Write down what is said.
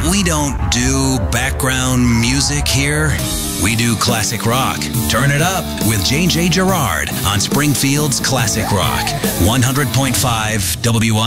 We don't do background music here. We do classic rock. Turn it up with J.J. Gerard on Springfield's Classic Rock. 100.5 WI.